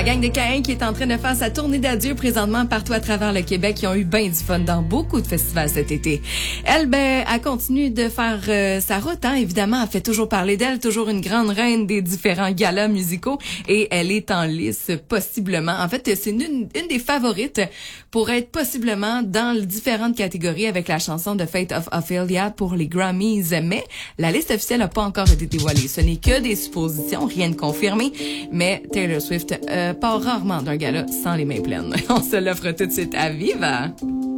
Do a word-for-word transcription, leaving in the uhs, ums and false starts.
gang de Caïn qui est en train de faire sa tournée d'adieu présentement partout à travers le Québec, qui ont eu bien du fun dans beaucoup de festivals cet été. Elle, ben, elle continue de faire euh, sa route, hein. Évidemment, elle fait toujours parler d'elle, toujours une grande reine des différents galas musicaux, et elle est en lice possiblement. En fait, c'est une, une des favorites pour être possiblement dans les différentes catégories avec la chanson de Fate of Ophelia pour les Grammys. Mais la liste officielle n'a pas encore été dévoilée. Ce n'est que des suppositions, rien de confirmé. Mais Taylor Swift euh, part rarement d'un gala sans les mains pleines. On se l'offre tout de suite à Viva.